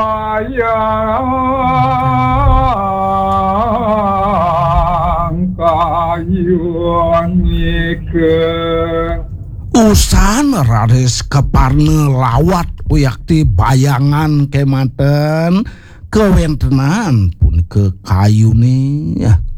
hayang kayuangikeun usan raris keparne lawat uyakti bayangan kemanten kewentenan pun ke kayu nih ya